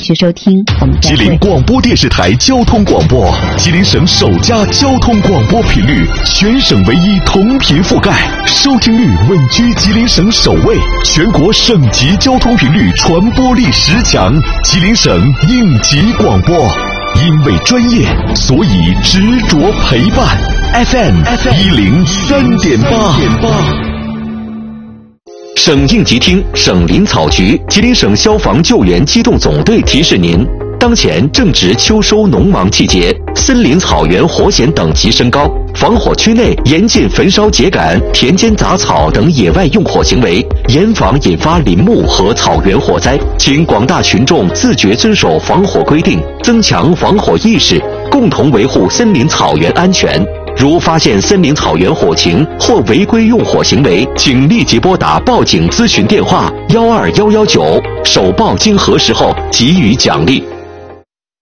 续收听，我们再会。 吉林广播电视台交通广播，吉林省首家交通广播频率，全省唯一同频覆盖，收听率稳居吉林省首位，全国省级交通频率传播力10强，吉林省应急广播。因为专业，所以执着陪伴。FM 103.8。 省应急厅、省林草局、吉林省消防救援机动总队提示您：当前正值秋收农忙季节，森林草原火险等级升高，防火区内严禁焚烧秸秆、田间杂草等野外用火行为，严防引发林木和草原火灾。请广大群众自觉遵守防火规定，增强防火意识，共同维护森林草原安全。如发现森林草原火情或违规用火行为，请立即拨打报警咨询电话12119，首报经核实后给予奖励。